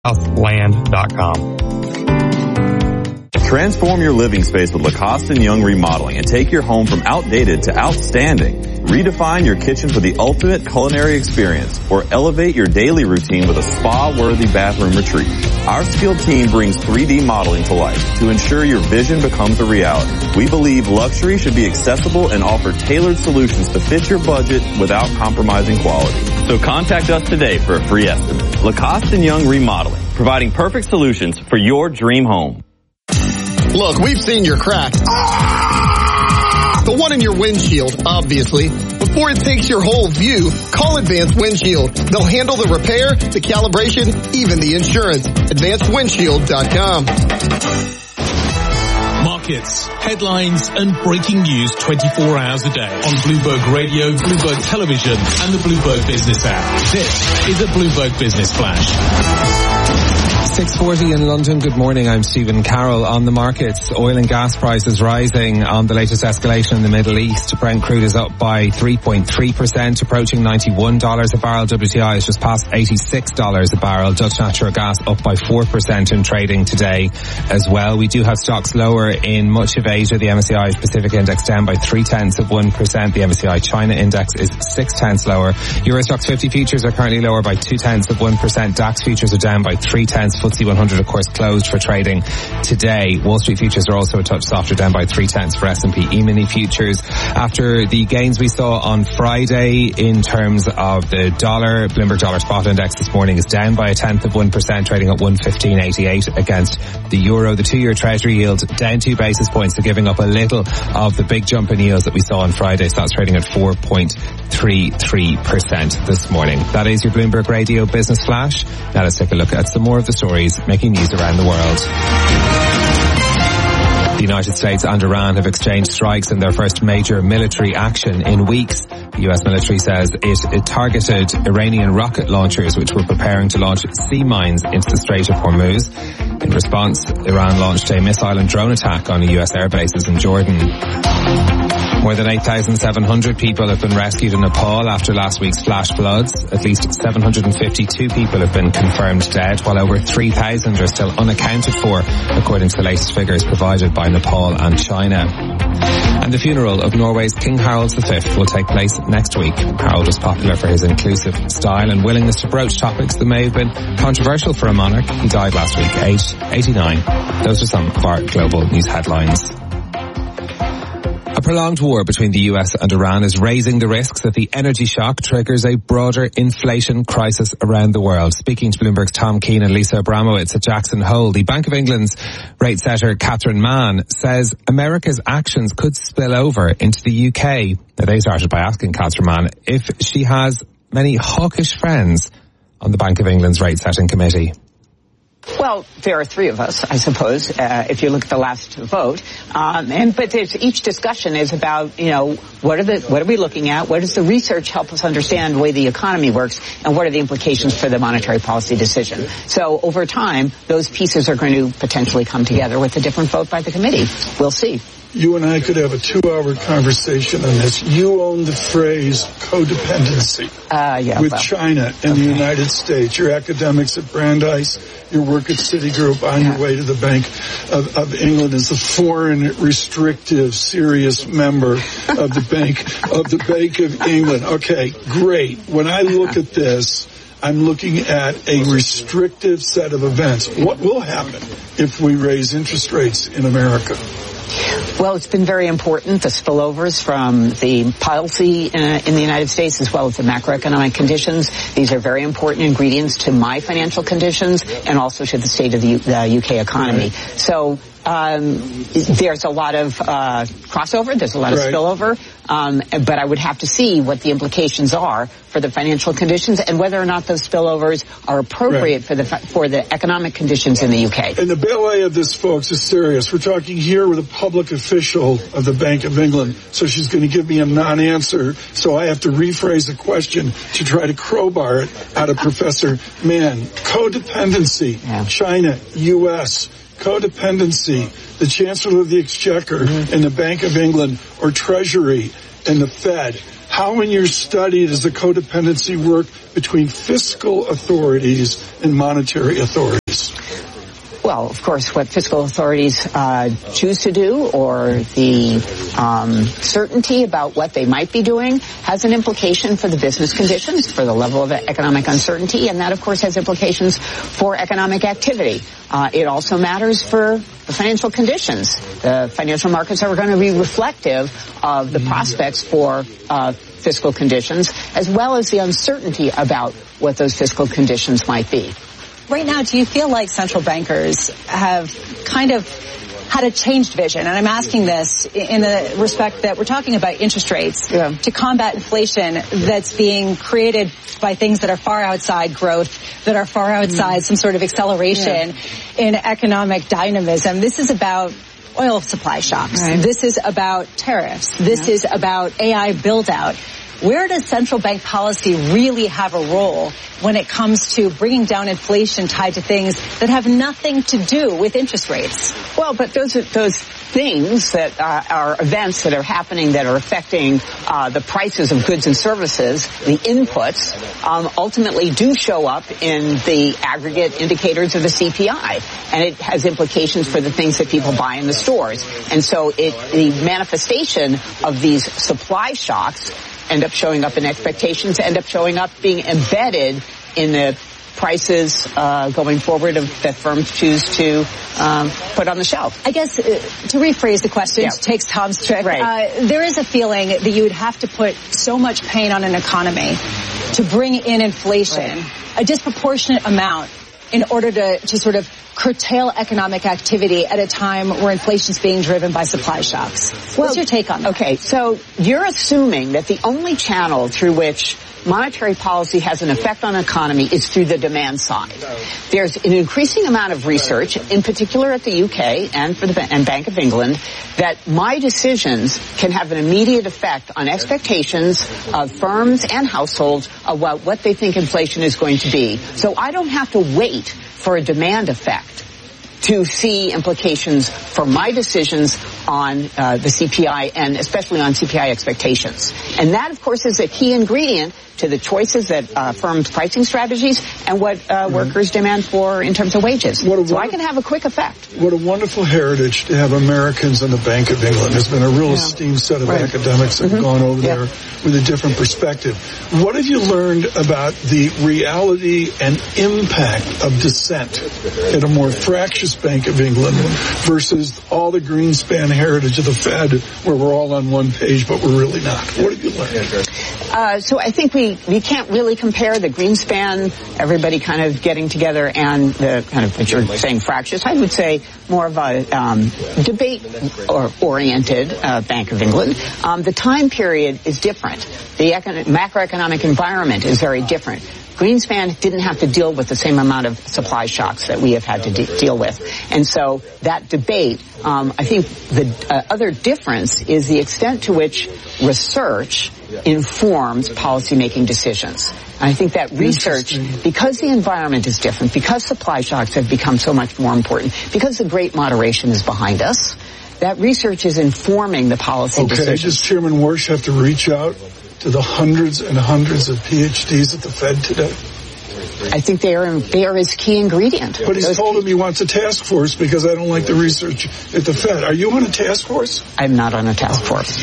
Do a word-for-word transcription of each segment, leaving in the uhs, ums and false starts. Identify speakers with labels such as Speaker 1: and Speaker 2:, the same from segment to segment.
Speaker 1: land dot com.
Speaker 2: Transform your living space with Lacoste and Young Remodeling and take your home from outdated to outstanding. Redefine your kitchen for the ultimate culinary experience or elevate your daily routine with a spa-worthy bathroom retreat. Our skilled team brings three D modeling to life to ensure your vision becomes a reality. We believe luxury should be accessible and offer tailored solutions to fit your budget without compromising quality. So contact us today for a free estimate. Lacoste and Young Remodeling, providing perfect solutions for your dream home.
Speaker 3: Look, we've seen your crack. The one in your windshield, obviously. Before it takes your whole view, call Advanced Windshield. They'll handle the repair, the calibration, even the insurance. advanced windshield dot com.
Speaker 4: Markets, headlines, and breaking news twenty-four hours a day on Bloomberg Radio, Bloomberg Television, and the Bloomberg Business app. This is a Bloomberg Business Flash.
Speaker 5: six forty in London. Good morning. I'm Stephen Carroll. On the markets, oil and gas prices rising on the latest escalation in the Middle East. Brent crude is up by three point three percent, approaching ninety-one dollars a barrel. W T I is just past eighty-six dollars a barrel. Dutch natural gas up by four percent in trading today as well. We do have stocks lower in much of Asia. The M S C I Pacific Index down by three tenths of one percent. The M S C I China Index is six tenths lower. Euro Stoxx fifty futures are currently lower by two tenths of one percent. DAX futures are down by three tenths. F T S E one hundred, of course, closed for trading today. Wall Street futures are also a touch softer, down by three tenths for S and P E-mini futures. After the gains we saw on Friday in terms of the dollar, Bloomberg Dollar Spot Index this morning is down by a tenth of one percent, trading at one fifteen eighty-eight against the euro. The two-year Treasury yield down two basis points, so giving up a little of the big jump in yields that we saw on Friday. So that's trading at four point three three percent this morning. That is your Bloomberg Radio Business Flash. Now let's take a look at some more of the stories making news around the world. The United States and Iran have exchanged strikes in their first major military action in weeks. The U S military says it, it targeted Iranian rocket launchers which were preparing to launch sea mines into the Strait of Hormuz. In response, Iran launched a missile and drone attack on U S air bases in Jordan. More than eight thousand seven hundred people have been rescued in Nepal after last week's flash floods. At least seven hundred fifty-two people have been confirmed dead, while over three thousand are still unaccounted for, according to the latest figures provided by Nepal and China. And the funeral of Norway's King Harald the Fifth will take place next week. Harald was popular for his inclusive style and willingness to broach topics that may have been controversial for a monarch. He died last week, aged eighty-nine. Those are some of our global news headlines. A prolonged war between the U S and Iran is raising the risks that the energy shock triggers a broader inflation crisis around the world. Speaking to Bloomberg's Tom Keane and Lisa Abramowitz at Jackson Hole, the Bank of England's rate setter Catherine Mann says America's actions could spill over into the U K. Now, they started by asking Catherine Mann if she has many hawkish friends on the Bank of England's rate setting committee.
Speaker 6: Well, there are three of us, I suppose, uh, if you look at the last vote. Um, and but there's, each discussion is about, you know, what are the what are we looking at? What does the research help us understand the way the economy works, and what are the implications for the monetary policy decision? So over time, those pieces are going to potentially come together with a different vote by the committee. We'll see.
Speaker 7: You and I could have a two-hour conversation on this. You own the phrase codependency
Speaker 6: uh, yeah,
Speaker 7: with
Speaker 6: well,
Speaker 7: China and
Speaker 6: okay.
Speaker 7: the United States. Your academics at Brandeis, your work at Citigroup, on
Speaker 6: yeah.
Speaker 7: your way to the Bank of, of England as a foreign, restrictive, serious member of the Bank of the Bank of England. Okay, great. When I look at this, I'm looking at a restrictive set of events. What will happen if we raise interest rates in America?
Speaker 6: Well, it's been very important, the spillovers from the policy uh, in the United States as well as the macroeconomic conditions. These are very important ingredients to my financial conditions and also to the state of the U, the U K economy. Right. So um, there's a lot of uh, crossover, there's a lot of right. spillover, um, but I would have to see what the implications are for the financial conditions and whether or not those spillovers are appropriate right. for the for the economic conditions in the U K.
Speaker 7: And the ballet of this, folks, is serious. We're talking here with a public official of the Bank of England, so she's going to give me a non-answer, so I have to rephrase the question to try to crowbar it out of Professor Mann. Codependency, yeah. China, U S, codependency, the Chancellor of the Exchequer mm-hmm. and the Bank of England or Treasury and the Fed. How how in your study does the codependency work between fiscal authorities and monetary authorities?
Speaker 6: Well, of course, what fiscal authorities uh, choose to do, or the um, certainty about what they might be doing, has an implication for the business conditions, for the level of economic uncertainty, and that, of course, has implications for economic activity. Uh, it also matters for the financial conditions. The financial markets are going to be reflective of the prospects for uh, fiscal conditions, as well as the uncertainty about what those fiscal conditions might be.
Speaker 8: Right now, do you feel like central bankers have kind of had a changed vision? And I'm asking this in the respect that we're talking about interest rates yeah. to combat inflation that's being created by things that are far outside growth, that are far outside mm. some sort of acceleration yeah. in economic dynamism. This is about oil supply shocks. Right. This is about tariffs. This yeah. is about A I build-out. Where does central bank policy really have a role when it comes to bringing down inflation tied to things that have nothing to do with interest rates?
Speaker 6: Well, but those those things that uh, are events that are happening that are affecting uh, the prices of goods and services, the inputs, um, ultimately do show up in the aggregate indicators of the C P I, and it has implications for the things that people buy in the stores. And so it, the manifestation of these supply shocks end up showing up in expectations, end up showing up being embedded in the prices uh, going forward of, that firms choose to um, put on the shelf.
Speaker 8: I guess uh, to rephrase the question, yeah. takes Tom's trick. Right. Uh, there is a feeling that you would have to put so much pain on an economy to bring in inflation, right. a disproportionate amount, in order to, to sort of curtail economic activity at a time where inflation is being driven by supply shocks. Well, what's your take on that?
Speaker 6: Okay, so you're assuming that the only channel through which monetary policy has an effect on the economy is through the demand side. There's an increasing amount of research, in particular at the U K and for the and Bank of England, that my decisions can have an immediate effect on expectations of firms and households about what they think inflation is going to be. So I don't have to wait for a demand effect to see implications for my decisions on uh, the C P I, and especially on C P I expectations. And that, of course, is a key ingredient to the choices that uh, firms' pricing strategies and what uh, mm-hmm. workers demand for in terms of wages. What a, so what I can have a quick effect.
Speaker 7: What a wonderful heritage to have Americans in the Bank of England. There's been a real yeah. esteemed set of right. academics that mm-hmm. have gone over yeah. there with a different perspective. What have you learned about the reality and impact of dissent at a more fractious Bank of England versus all the Greenspan heritage of the Fed, where we're all on one page, but we're really not? What have you learned?
Speaker 6: Uh, so I think we, we can't really compare the Greenspan, everybody kind of getting together, and the kind of, what you're saying, fractious. I would say more of a um, debate or oriented uh, Bank of England. Um, the time period is different. The econ- macroeconomic environment is very different. Greenspan didn't have to deal with the same amount of supply shocks that we have had to de- deal with. And so that debate, um, I think the uh, other difference is the extent to which research informs policymaking decisions. And I think that research, because the environment is different, because supply shocks have become so much more important, because the great moderation is behind us, that research is informing the policy
Speaker 7: okay,
Speaker 6: decisions.
Speaker 7: Does Chairman Warsh have to reach out to the hundreds and hundreds of P H Ds at the Fed today?
Speaker 6: I think they are they are his key ingredient.
Speaker 7: But he's Those told him he wants a task force because I don't like the research at the Fed. Are you on a task force?
Speaker 6: I'm not on a task force.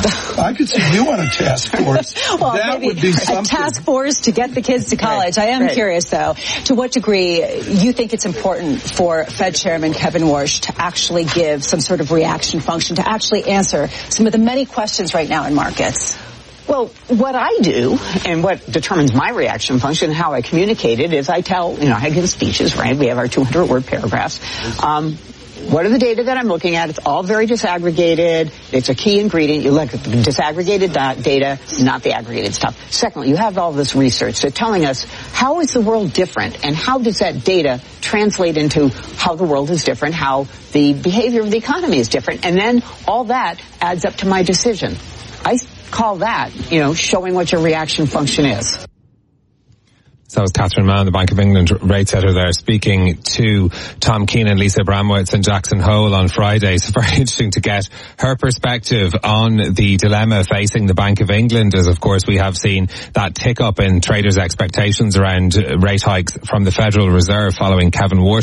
Speaker 7: I could see you on a task force.
Speaker 8: Well,
Speaker 7: that
Speaker 8: maybe
Speaker 7: would be something.
Speaker 8: A task force to get the kids to college.
Speaker 6: Right.
Speaker 8: I am
Speaker 6: right.
Speaker 8: curious, though, to what degree you think it's important for Fed Chairman Kevin Warsh to actually give some sort of reaction function, to actually answer some of the many questions right now in markets?
Speaker 6: Well, what I do and what determines my reaction function, how I communicate it, is I tell, you know, I give speeches, right? We have our two hundred word paragraphs. Um, what are the data that I'm looking at? It's all very disaggregated. It's a key ingredient. You look at the disaggregated data, not the aggregated stuff. Secondly, you have all this research. So telling us how is the world different and how does that data translate into how the world is different, how the behavior of the economy is different, and then all that adds up to my decision. I call that, you know, showing what your reaction function is.
Speaker 5: So was Catherine Mann, the Bank of England rate setter there, speaking to Tom Keenan, Lisa Abramowitz and Jackson Hole on Friday. So very interesting to get her perspective on the dilemma facing the Bank of England, as of course we have seen that tick up in traders' expectations around rate hikes from the Federal Reserve following Kevin Warsh